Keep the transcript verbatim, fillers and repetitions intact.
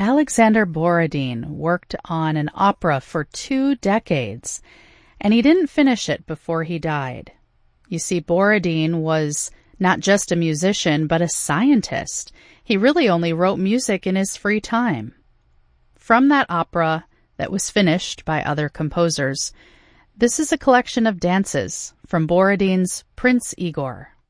Alexander Borodin worked on an opera for two decades, and he didn't finish it before he died. You see, Borodin was not just a musician, but a scientist. He really only wrote music in his free time. From that opera that was finished by other composers, this is a collection of dances from Borodin's Prince Igor.